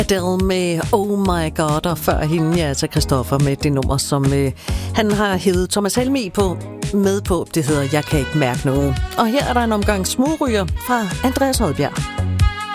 Adele med Oh My God, og før hende, ja, altså Christoffer med det nummer, som han har hævet Thomas Helmig med på. Det hedder Jeg kan ikke mærke noget. Og her er der en omgang smugryger fra Andreas Odbjerg.